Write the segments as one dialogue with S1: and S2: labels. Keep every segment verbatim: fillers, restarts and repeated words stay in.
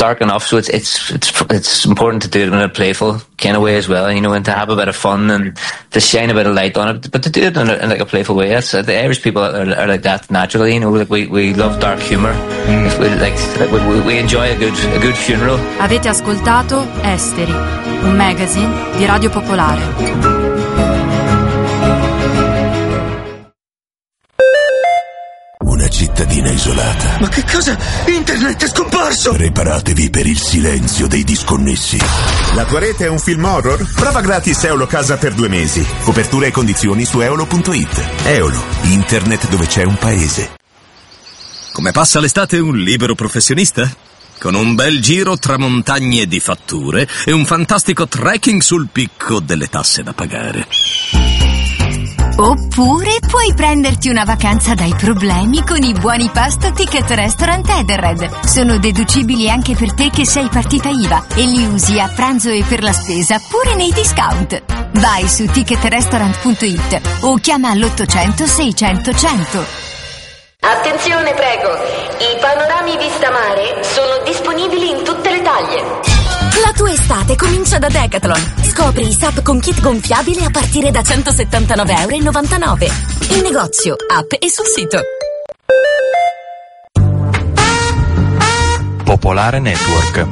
S1: dark enough, so it's it's it's it's important to do it in a playful kind of way as well, you know, and to have a bit of fun and to shine a bit of light on it, but to do it in, a, in like a playful way. That's uh, the Irish people are, are like that naturally, you know. Like we we love dark humor. Mm. We like, like we, we enjoy a good a good funeral.
S2: Avete ascoltato Esteri, un magazine di Radio Popolare.
S3: Una cittadina isolata.
S4: Ma che cosa? Internet è scomparso!
S3: Preparatevi per il silenzio dei disconnessi.
S5: La tua rete è un film horror? Prova gratis Eolo Casa per due mesi. Copertura e condizioni su eolo punto it. Eolo, internet dove c'è un paese.
S6: Come passa l'estate un libero professionista? Con un bel giro tra montagne di fatture e un fantastico trekking sul picco delle tasse da pagare.
S7: Oppure puoi prenderti una vacanza dai problemi con i buoni pasto Ticket Restaurant Edenred. Sono deducibili anche per te che sei partita I V A e li usi a pranzo e per la spesa pure nei discount. Vai su ticket restaurant punto it o chiama all'ottocento seicento cento.
S8: Attenzione, prego, i panorami vista mare sono disponibili in tutte le taglie.
S9: La tua estate comincia da Decathlon. Scopri i S A P con kit gonfiabile a partire da centosettantanove virgola novantanove euro. In negozio, app e sul sito.
S10: Popolare Network.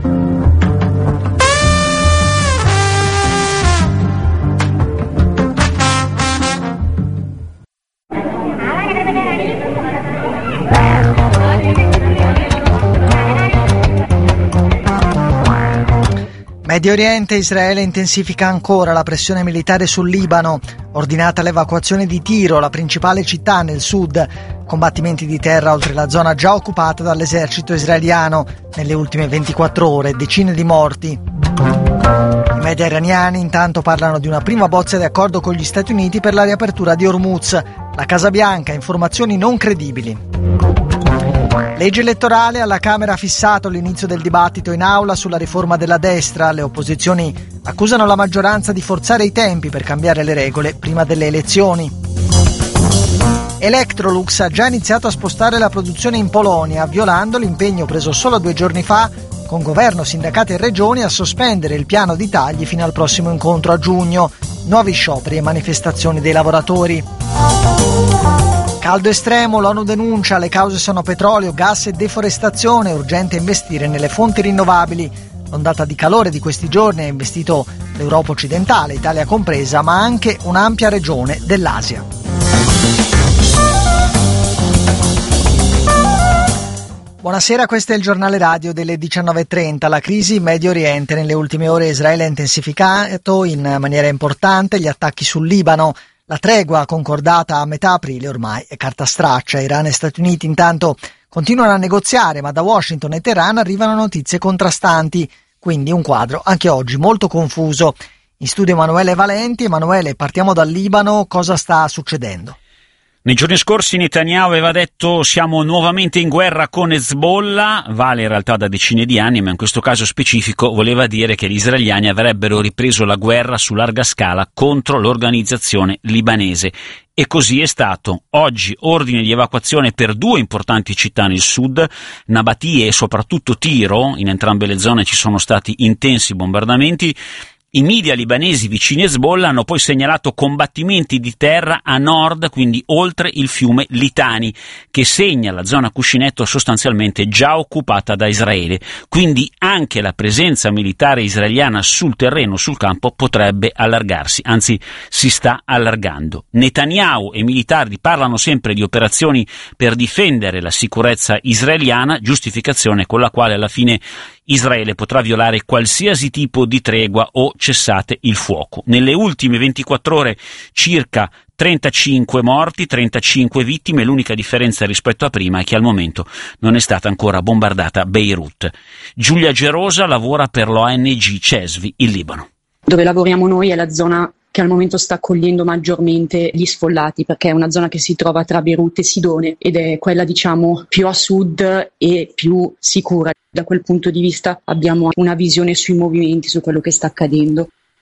S11: Medio Oriente, Israele intensifica ancora la pressione militare sul Libano, ordinata l'evacuazione di Tiro, la principale città nel sud, combattimenti di terra oltre la zona già occupata dall'esercito israeliano, nelle ultime ventiquattro ore, decine di morti. I media iraniani intanto parlano di una prima bozza di accordo con gli Stati Uniti per la riapertura di Hormuz, la Casa Bianca, informazioni non credibili. Legge elettorale, alla Camera ha fissato l'inizio del dibattito in aula sulla riforma della destra. Le opposizioni accusano la maggioranza di forzare i tempi per cambiare le regole prima delle elezioni. Electrolux ha già iniziato a spostare la produzione in Polonia, violando l'impegno preso solo due giorni fa con governo, sindacati e regioni a sospendere il piano di tagli fino al prossimo incontro a giugno. Nuovi scioperi e manifestazioni dei lavoratori. Caldo estremo, l'ONU denuncia, le cause sono petrolio, gas e deforestazione, urgente investire nelle fonti rinnovabili. L'ondata di calore di questi giorni ha investito l'Europa occidentale, Italia compresa, ma anche un'ampia regione dell'Asia. Buonasera, questo è il giornale radio delle diciannove e trenta. La crisi in Medio Oriente. Nelle ultime ore Israele ha intensificato in maniera importante gli attacchi sul Libano. La tregua concordata a metà aprile ormai è carta straccia. Iran e Stati Uniti intanto continuano a negoziare, ma da Washington e Teheran arrivano notizie contrastanti, quindi un quadro anche oggi molto confuso. In studio Emanuele Valenti. Emanuele, partiamo dal Libano, cosa sta succedendo?
S12: Nei giorni scorsi Netanyahu aveva detto siamo nuovamente in guerra con Hezbollah, vale in realtà da decine di anni, ma in questo caso specifico voleva dire che gli israeliani avrebbero ripreso la guerra su larga scala contro l'organizzazione libanese. E così è stato. Oggi ordine di evacuazione per due importanti città nel sud, Nabatie e soprattutto Tiro, in entrambe le zone ci sono stati intensi bombardamenti. I media libanesi vicini a Hezbollah hanno poi segnalato combattimenti di terra a nord, quindi oltre il fiume Litani, che segna la zona cuscinetto sostanzialmente già occupata da Israele. Quindi anche la presenza militare israeliana sul terreno, sul campo, potrebbe allargarsi, anzi si sta allargando. Netanyahu e i militari parlano sempre di operazioni per difendere la sicurezza israeliana, giustificazione con la quale alla fine Israele potrà violare qualsiasi tipo di tregua o cessate il fuoco. Nelle ultime ventiquattro ore circa trentacinque morti, trentacinque vittime. L'unica differenza rispetto a prima è che al momento non è stata ancora bombardata Beirut. Giulia Gerosa lavora per l'O N G Cesvi in Libano.
S13: Dove lavoriamo noi è la zona che al momento sta accogliendo maggiormente gli sfollati, perché è una zona che si trova tra Beirut e Sidone ed è quella, diciamo, più a sud e più sicura. Da quel punto di vista abbiamo una visione sui movimenti, su quello che sta accadendo.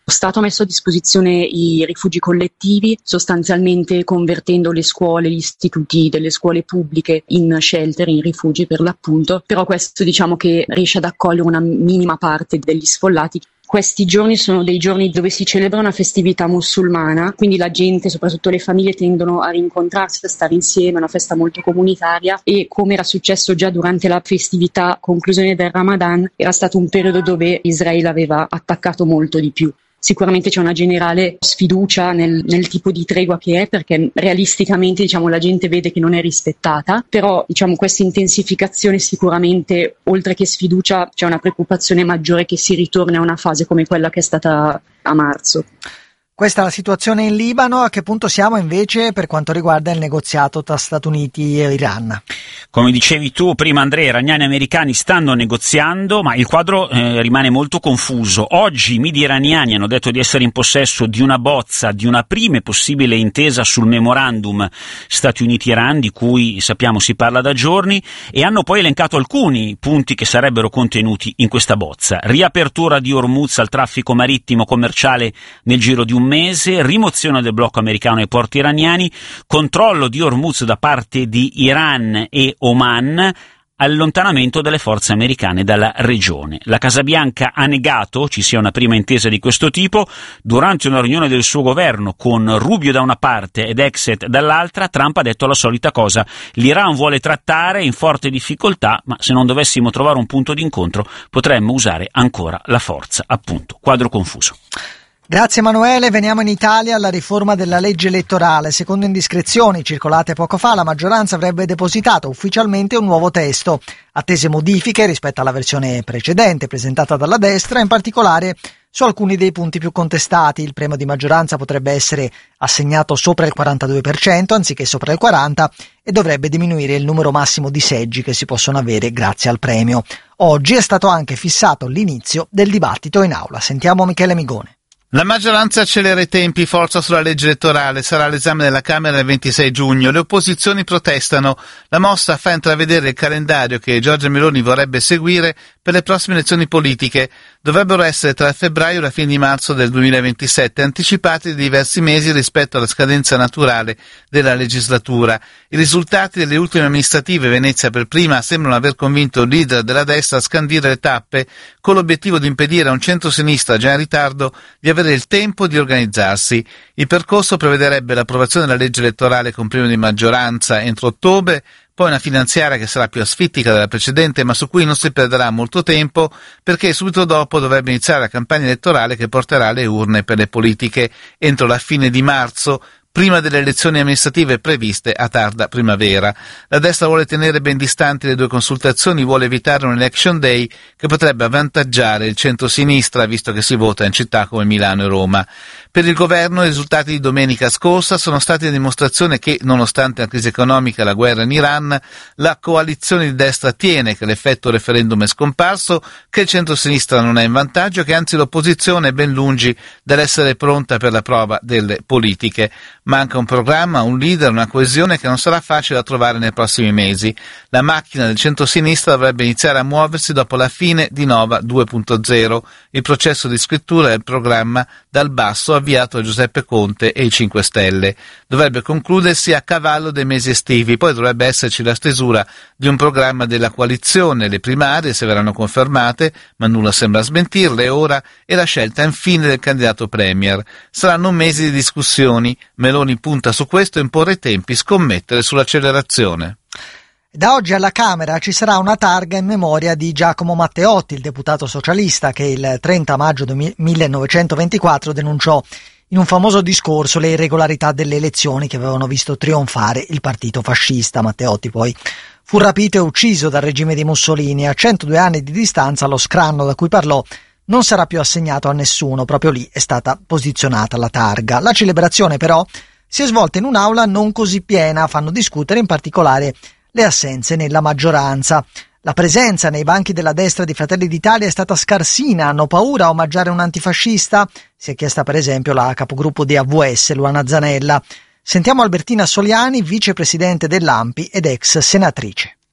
S13: Stato ha messo a disposizione i rifugi collettivi, sostanzialmente convertendo le scuole, gli istituti delle scuole pubbliche in shelter, in rifugi per l'appunto, però questo diciamo che riesce ad accogliere una minima parte degli sfollati. Questi giorni sono dei giorni dove si celebra una festività musulmana, quindi la gente, soprattutto le famiglie, tendono a rincontrarsi, a stare insieme, è una festa molto comunitaria e, come era successo già durante la festività conclusione del Ramadan, era stato un periodo dove Israele aveva attaccato molto di più. Sicuramente c'è una generale sfiducia nel, nel tipo di tregua che è, perché realisticamente diciamo la gente vede che non è rispettata, però diciamo questa intensificazione sicuramente, oltre che sfiducia, c'è una preoccupazione maggiore che si ritorni a una fase come quella che è stata a marzo.
S11: Questa è la situazione in Libano. A che punto siamo invece per quanto riguarda il negoziato tra Stati Uniti e Iran?
S12: Come dicevi tu prima, Andrea, i iraniani e americani stanno negoziando, ma il quadro eh, rimane molto confuso. Oggi i media iraniani hanno detto di essere in possesso di una bozza di una prima e possibile intesa sul memorandum Stati Uniti-Iran, di cui sappiamo si parla da giorni, e hanno poi elencato alcuni punti che sarebbero contenuti in questa bozza. Riapertura di Hormuz al traffico marittimo commerciale nel giro di un mese, rimozione del blocco americano ai porti iraniani, controllo di Hormuz da parte di Iran e Oman, allontanamento delle forze americane dalla regione. La Casa Bianca ha negato ci sia una prima intesa di questo tipo. Durante una riunione del suo governo con Rubio da una parte ed Exet dall'altra, Trump ha detto la solita cosa: l'Iran vuole trattare, in forte difficoltà, ma se non dovessimo trovare un punto d'incontro potremmo usare ancora la forza. Appunto, quadro confuso.
S11: Grazie Emanuele, veniamo in Italia alla riforma della legge elettorale. Secondo indiscrezioni circolate poco fa, la maggioranza avrebbe depositato ufficialmente un nuovo testo, attese modifiche rispetto alla versione precedente presentata dalla destra, in particolare su alcuni dei punti più contestati. Il premio di maggioranza potrebbe essere assegnato sopra il quarantadue per cento anziché sopra il quaranta per cento e dovrebbe diminuire il numero massimo di seggi che si possono avere grazie al premio. Oggi è stato anche fissato l'inizio del dibattito in aula. Sentiamo Michele Migone.
S10: La maggioranza accelera i tempi, forza sulla legge elettorale, sarà l'esame della Camera il ventisei giugno. Le opposizioni protestano. La mossa fa intravedere il calendario che Giorgia Meloni vorrebbe seguire per le prossime elezioni politiche. Dovrebbero essere tra febbraio e la fine di marzo del duemilaventisette, anticipati di diversi mesi rispetto alla scadenza naturale della legislatura. I risultati delle ultime amministrative, Venezia per prima, sembrano aver convinto il leader della destra a scandire le tappe con l'obiettivo di impedire a un centro-sinistra già in ritardo di avere il tempo di organizzarsi. Il percorso prevederebbe l'approvazione della legge elettorale con premio di maggioranza entro ottobre, poi una finanziaria che sarà più asfittica della precedente, ma su cui non si perderà molto tempo, perché subito dopo dovrebbe iniziare la campagna elettorale che porterà alle urne per le politiche entro la fine di marzo, prima delle elezioni amministrative previste a tarda primavera. La destra vuole tenere ben distanti le due consultazioni, vuole evitare un election day che potrebbe avvantaggiare il centro-sinistra, visto che si vota in città come Milano e Roma. Per il governo i risultati di domenica scorsa sono stati la dimostrazione che, nonostante la crisi economica e la guerra in Iran, la coalizione di destra tiene, che l'effetto referendum è scomparso, che il centro-sinistra non è in vantaggio, che anzi l'opposizione è ben lungi dall'essere pronta per la prova delle politiche. Manca un programma, un leader, una coesione che non sarà facile da trovare nei prossimi mesi. La macchina del centro-sinistra dovrebbe iniziare a muoversi dopo la fine di Nova due punto zero, il processo di scrittura del programma dal basso avviato da Giuseppe Conte e i cinque Stelle. Dovrebbe concludersi a cavallo dei mesi estivi, poi dovrebbe esserci la stesura di un programma della coalizione, le primarie se verranno confermate, ma nulla sembra smentirle ora, e la scelta infine del candidato premier. Saranno mesi di discussioni. Meloni punta su questo, imporre i tempi, scommettere sull'accelerazione.
S11: Da oggi alla Camera ci sarà una targa in memoria di Giacomo Matteotti, il deputato socialista che il trenta maggio millenovecentoventiquattro denunciò in un famoso discorso le irregolarità delle elezioni che avevano visto trionfare il partito fascista. Matteotti poi fu rapito e ucciso dal regime di Mussolini. A centodue anni di distanza lo scranno da cui parlò non sarà più assegnato a nessuno, proprio lì è stata posizionata la targa. La celebrazione però si è svolta in un'aula non così piena, fanno discutere in particolare le assenze nella maggioranza. La presenza nei banchi della destra di Fratelli d'Italia è stata scarsina, hanno paura a omaggiare un antifascista? Si è chiesta per esempio la capogruppo di A V S, Luana Zanella. Sentiamo Albertina Soliani, vicepresidente dell'A N P I ed ex senatrice.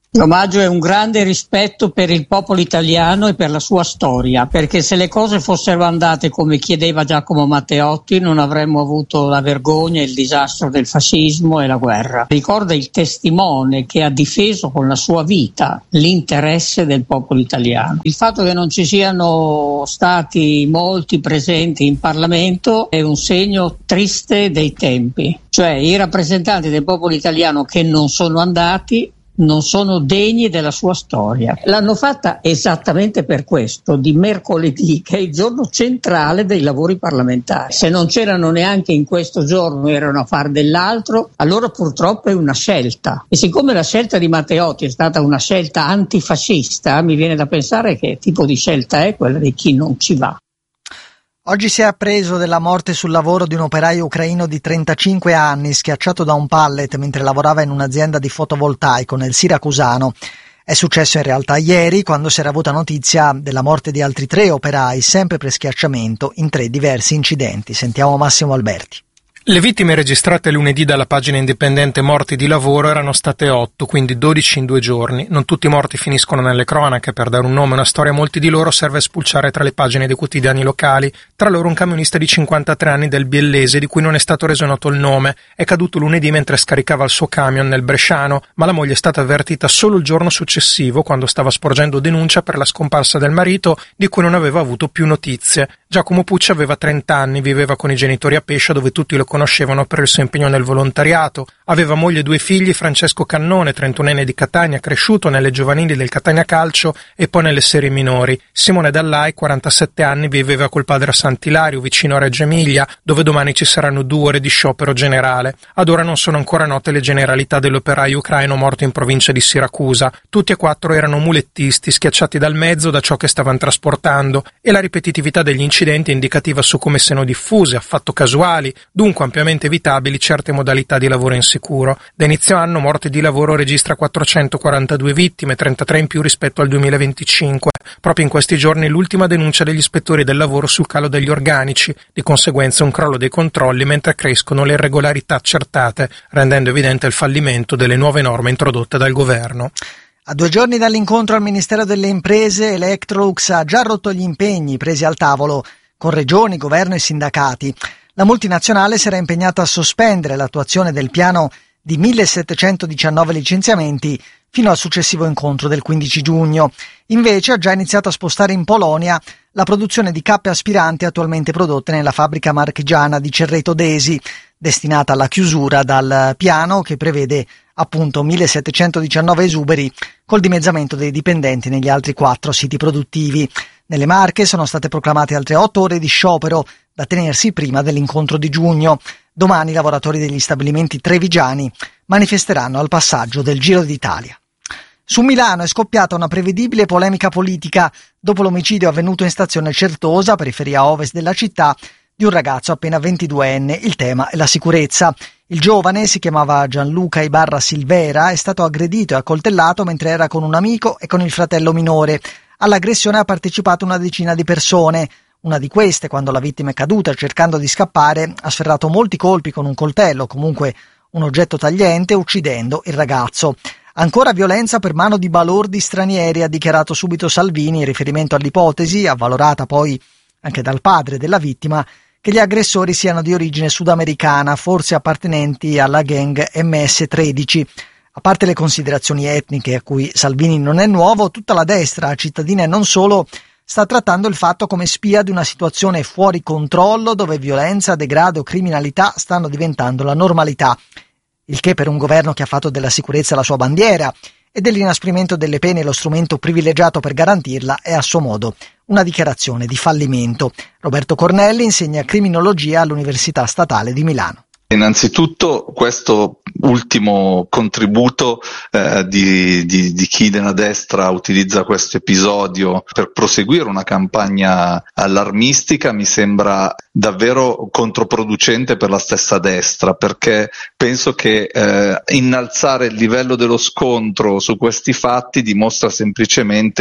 S14: L'omaggio è un grande rispetto per il popolo italiano e per la sua storia, perché se le cose fossero andate come chiedeva Giacomo Matteotti non avremmo avuto la vergogna, il disastro del fascismo e la guerra. Ricorda il testimone che ha difeso con la sua vita l'interesse del popolo italiano. Il fatto che non ci siano stati molti presenti in Parlamento è un segno triste dei tempi, cioè i rappresentanti del popolo italiano che non sono andati non sono degni della sua storia. L'hanno fatta esattamente per questo, di mercoledì, che è il giorno centrale dei lavori parlamentari. Se non c'erano neanche in questo giorno, erano a far dell'altro, allora purtroppo è una scelta. E siccome la scelta di Matteotti è stata una scelta antifascista, mi viene da pensare che tipo di scelta è quella di chi non ci va.
S11: Oggi si è appreso della morte sul lavoro di un operaio ucraino di trentacinque anni, schiacciato da un pallet mentre lavorava in un'azienda di fotovoltaico nel Siracusano. È successo in realtà ieri, quando si era avuta notizia della morte di altri tre operai, sempre per schiacciamento, in tre diversi incidenti. Sentiamo Massimo Alberti.
S15: Le vittime registrate lunedì dalla pagina indipendente Morti di lavoro erano state otto, quindi dodici in due giorni. Non tutti i morti finiscono nelle cronache. Per dare un nome e una storia a molti di loro serve spulciare tra le pagine dei quotidiani locali. Tra loro un camionista di cinquantatré anni del Biellese, di cui non è stato reso noto il nome. È caduto lunedì mentre scaricava il suo camion nel Bresciano, ma la moglie è stata avvertita solo il giorno successivo, quando stava sporgendo denuncia per la scomparsa del marito, di cui non aveva avuto più notizie. Giacomo Pucci aveva trenta anni, viveva con i genitori a Pescia, dove tutti lo conoscevano per il suo impegno nel volontariato. Aveva moglie e due figli, Francesco Cannone, trentunenne di Catania, cresciuto nelle giovanili del Catania Calcio e poi nelle serie minori. Simone Dallai, quarantasette anni, viveva col padre a Sant'Ilario, vicino a Reggio Emilia, dove domani ci saranno due ore di sciopero generale. Ad ora non sono ancora note le generalità dell'operaio ucraino morto in provincia di Siracusa. Tutti e quattro erano mulettisti, schiacciati dal mezzo da ciò che stavano trasportando, e la ripetitività degli incidenti è indicativa su come siano diffuse, affatto casuali, dunque ampiamente evitabili certe modalità di lavoro insicuro. Da inizio anno Morti di lavoro registra quattrocentoquarantadue vittime, trentatré in più rispetto al duemilaventicinque. Proprio in questi giorni l'ultima denuncia degli ispettori del lavoro sul calo degli organici, di conseguenza un crollo dei controlli mentre crescono le irregolarità accertate, rendendo evidente il fallimento delle nuove norme introdotte dal governo.
S11: A due giorni dall'incontro al Ministero delle Imprese, Electrolux ha già rotto gli impegni presi al tavolo con regioni, governo e sindacati. La multinazionale si era impegnata a sospendere l'attuazione del piano di millesettecentodiciannove licenziamenti fino al successivo incontro del quindici giugno. Invece ha già iniziato a spostare in Polonia la produzione di cappe aspiranti attualmente prodotte nella fabbrica marchigiana di Cerreto Desi, destinata alla chiusura dal piano che prevede appunto millesettecentodiciannove esuberi col dimezzamento dei dipendenti negli altri quattro siti produttivi. Nelle Marche sono state proclamate altre otto ore di sciopero da tenersi prima dell'incontro di giugno. Domani i lavoratori degli stabilimenti trevigiani manifesteranno al passaggio del Giro d'Italia. Su Milano è scoppiata una prevedibile polemica politica dopo l'omicidio avvenuto in stazione Certosa, periferia ovest della città, di un ragazzo appena ventiduenne. Il tema è la sicurezza. Il giovane, si chiamava Gianluca Ibarra Silvera, è stato aggredito e accoltellato mentre era con un amico e con il fratello minore. All'aggressione ha partecipato una decina di persone. Una di queste, quando la vittima è caduta cercando di scappare, ha sferrato molti colpi con un coltello, comunque un oggetto tagliente, uccidendo il ragazzo. Ancora violenza per mano di balordi stranieri, ha dichiarato subito Salvini in riferimento all'ipotesi, avvalorata poi anche dal padre della vittima, che gli aggressori siano di origine sudamericana, forse appartenenti alla gang M S tredici. A parte le considerazioni etniche a cui Salvini non è nuovo, tutta la destra, cittadina e non solo, sta trattando il fatto come spia di una situazione fuori controllo dove violenza, degrado, criminalità stanno diventando la normalità. Il che per un governo che ha fatto della sicurezza la sua bandiera e dell'inasprimento delle pene lo strumento privilegiato per garantirla è a suo modo una dichiarazione di fallimento. Roberto Cornelli insegna criminologia all'Università Statale di Milano.
S16: Innanzitutto questo ultimo contributo eh, di, di, di chi nella destra utilizza questo episodio per proseguire una campagna allarmistica mi sembra davvero controproducente per la stessa destra, perché penso che eh, innalzare il livello dello scontro su questi fatti dimostra semplicemente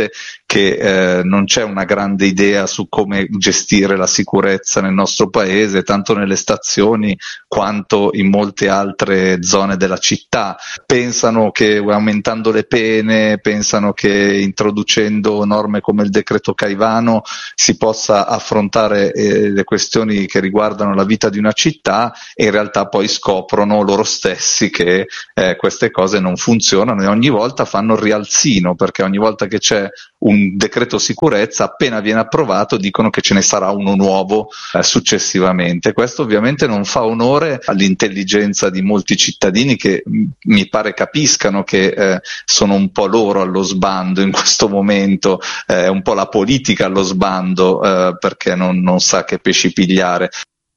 S16: che eh, non c'è una grande idea su come gestire la sicurezza nel nostro paese, tanto nelle stazioni quanto in molte altre zone della città. Pensano che aumentando le pene, pensano che introducendo norme come il decreto Caivano si possa affrontare eh, le questioni che riguardano la vita di una città, e in realtà poi scoprono loro stessi che eh, queste cose non funzionano, e ogni volta fanno il rialzino, perché ogni volta che c'è un decreto sicurezza, appena viene approvato dicono che ce ne sarà uno nuovo eh, successivamente. Questo ovviamente non fa onore all'intelligenza di molti cittadini, che m- mi pare capiscano che eh, sono un po' loro allo sbando in questo momento, è eh, un po' la politica allo sbando eh, perché non, non sa che pesci pigliare.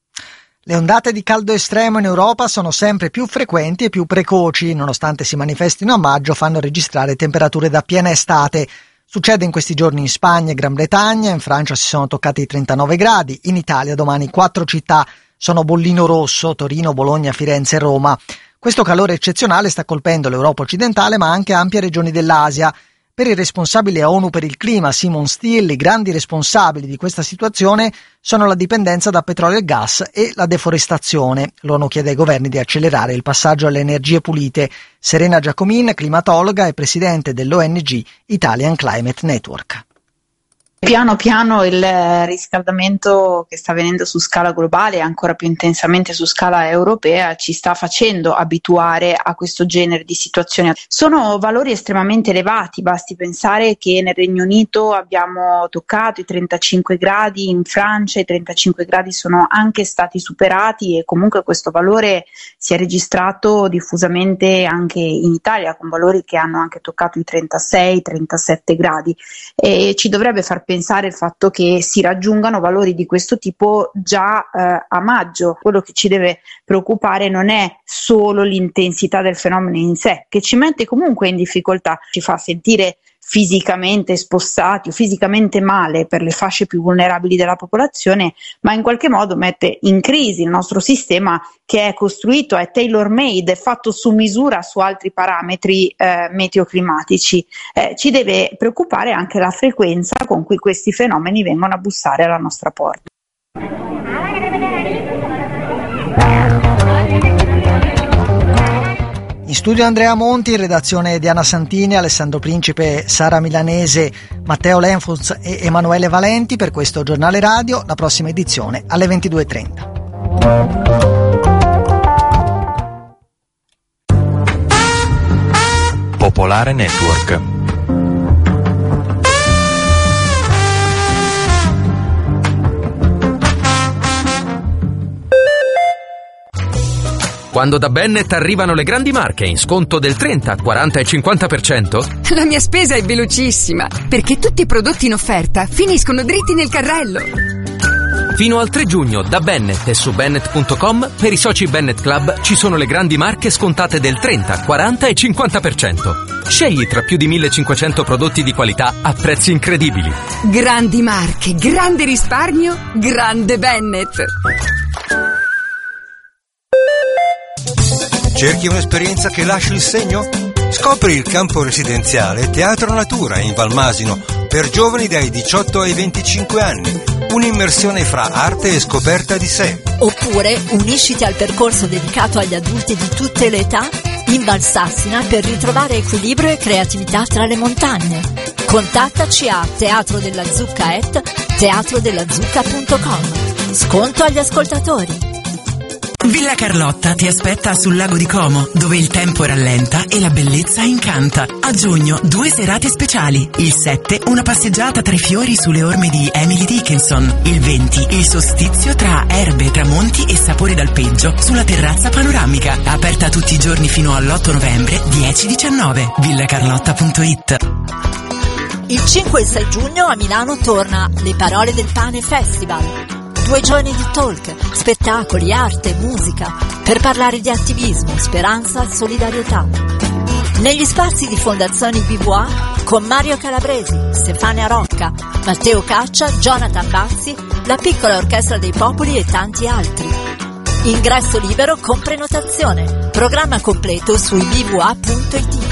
S11: Le ondate di caldo estremo in Europa sono sempre più frequenti e più precoci, nonostante si manifestino a maggio, fanno registrare temperature da piena estate. Succede in questi giorni in Spagna e Gran Bretagna, in Francia si sono toccati i trentanove gradi, in Italia domani quattro città sono bollino rosso: Torino, Bologna, Firenze e Roma. Questo calore eccezionale sta colpendo l'Europa occidentale, ma anche ampie regioni dell'Asia. Per il responsabile ONU per il clima, Simon Still, i grandi responsabili di questa situazione sono la dipendenza da petrolio e gas e la deforestazione. L'ONU chiede ai governi di accelerare il passaggio alle energie pulite. Serena Giacomin, climatologa e presidente dell'O N G Italian Climate Network.
S17: Piano piano il riscaldamento che sta avvenendo su scala globale e ancora più intensamente su scala europea ci sta facendo abituare a questo genere di situazioni. Sono valori estremamente elevati, basti pensare che nel Regno Unito abbiamo toccato i trentacinque gradi, in Francia i trentacinque gradi sono anche stati superati, e comunque questo valore si è registrato diffusamente anche in Italia, con valori che hanno anche toccato i trentasei trentasette gradi, e ci dovrebbe far pensare il fatto che si raggiungano valori di questo tipo già eh, a maggio. Quello che ci deve preoccupare non è solo l'intensità del fenomeno in sé, che ci mette comunque in difficoltà, ci fa sentire fisicamente spostati o fisicamente male per le fasce più vulnerabili della popolazione, ma in qualche modo mette in crisi il nostro sistema, che è costruito, è tailor made, è fatto su misura su altri parametri eh, meteoclimatici. Eh, ci deve preoccupare anche la frequenza con cui questi fenomeni vengono a bussare alla nostra porta.
S11: In studio Andrea Monti, in redazione Diana Santini, Alessandro Principe, Sara Milanese, Matteo Lenfus e Emanuele Valenti per questo giornale radio. La prossima edizione alle ventidue e trenta.
S18: Popolare Network.
S19: Quando da Bennett arrivano le grandi marche in sconto del trenta, quaranta e cinquanta per cento?
S20: La mia spesa è velocissima, perché tutti i prodotti in offerta finiscono dritti nel carrello.
S19: Fino al tre giugno da Bennett e su Bennett punto com per i soci Bennett Club ci sono le grandi marche scontate del trenta, quaranta e cinquanta per cento. Scegli tra più di millecinquecento prodotti di qualità a prezzi incredibili.
S20: Grandi marche, grande risparmio, grande Bennett.
S21: Cerchi un'esperienza che lasci il segno? Scopri il campo residenziale Teatro Natura in Valmasino per giovani dai diciotto ai venticinque anni. Un'immersione fra arte e scoperta di sé.
S22: Oppure unisciti al percorso dedicato agli adulti di tutte le età in Valsassina per ritrovare equilibrio e creatività tra le montagne. Contattaci a teatro della zucca at teatro della zucca punto com. Sconto agli ascoltatori.
S23: Villa Carlotta ti aspetta sul lago di Como, dove il tempo rallenta e la bellezza incanta. A giugno due serate speciali. Il sette una passeggiata tra i fiori sulle orme di Emily Dickinson. Il venti il solstizio tra erbe, tramonti e sapori d'alpeggio sulla terrazza panoramica. Aperta tutti i giorni fino all'otto novembre, dieci diciannove. villa carlotta punto it.
S22: Il cinque e sei giugno a Milano torna Le Parole del Pane Festival. Due giorni di talk, spettacoli, arte, musica, per parlare di attivismo, speranza e solidarietà. Negli spazi di Fondazione B V A con Mario Calabresi, Stefania Rocca, Matteo Caccia, Jonathan Bazzi, la Piccola Orchestra dei Popoli e tanti altri. Ingresso libero con prenotazione. Programma completo su i b v a punto it.